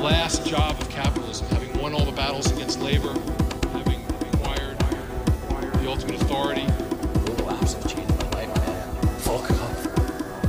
last job of capitalism, having won all the battles against labor, having acquired the ultimate authority,